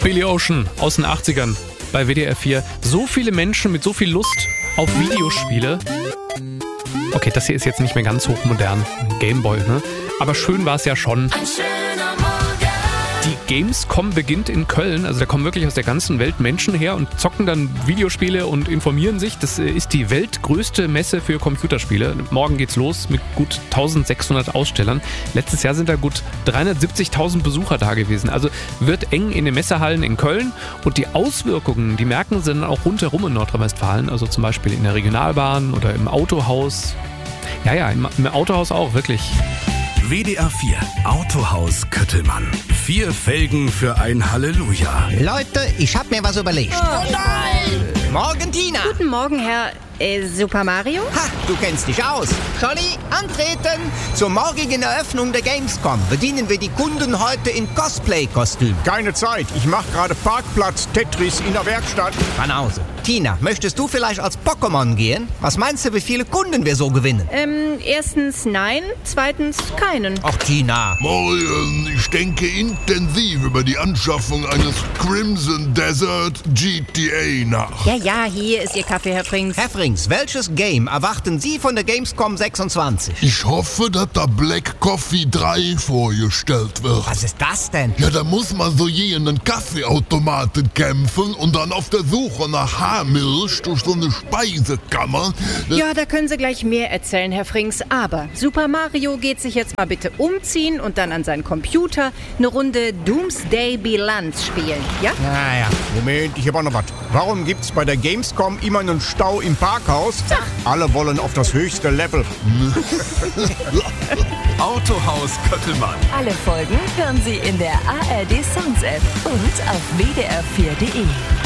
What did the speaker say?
Billy Ocean aus den 80ern bei WDR 4. So viele Menschen mit so viel Lust auf Videospiele. Okay, das hier ist jetzt nicht mehr ganz hochmodern. Gameboy, ne? Aber schön war es ja schon. Die Gamescom beginnt in Köln, also da kommen wirklich aus der ganzen Welt Menschen her und zocken dann Videospiele und informieren sich. Das ist die weltgrößte Messe für Computerspiele. Morgen geht's los mit gut 1600 Ausstellern. Letztes Jahr sind da gut 370.000 Besucher da gewesen. Also wird eng in den Messehallen in Köln und die Auswirkungen, die merken sie dann auch rundherum in Nordrhein-Westfalen, also zum Beispiel in der Regionalbahn oder im Autohaus. Ja, im Autohaus auch, wirklich. WDR 4 Autohaus Köttelmann. 4 Felgen für ein Halleluja. Leute, ich hab mir was überlegt. Oh nein! Morgen, Tina. Guten Morgen, Herr Super Mario. Ha, du kennst dich aus. Scholli, antreten. Zur morgigen Eröffnung der Gamescom bedienen wir die Kunden heute in Cosplay-Kostüm. Keine Zeit, ich mache gerade Parkplatz Tetris in der Werkstatt. Banause. Tina, möchtest du vielleicht als Pokémon gehen? Was meinst du, wie viele Kunden wir so gewinnen? Erstens nein, zweitens keinen. Ach, Tina. Morgen, ich denke intensiv über die Anschaffung eines Crimson Desert GTA nach. Ja, hier ist Ihr Kaffee, Herr Frings. Herr Frings, welches Game erwarten Sie von der Gamescom 26? Ich hoffe, dass da Black Coffee 3 vorgestellt wird. Was ist das denn? Ja, da muss man so je in einen Kaffeeautomaten kämpfen und dann auf der Suche nach Haarmilch durch so eine Speisekammer. Ja, da können Sie gleich mehr erzählen, Herr Frings. Aber Super Mario geht sich jetzt mal bitte umziehen und dann an seinen Computer eine Runde Doomsday Bilanz spielen, ja? Ja. Moment, ich hab auch noch was. Warum gibt's bei der Gamescom immer einen Stau im Parkhaus? Alle wollen auf das höchste Level. Autohaus Köttelmann. Alle Folgen hören Sie in der ARD Songs App und auf wdr4.de.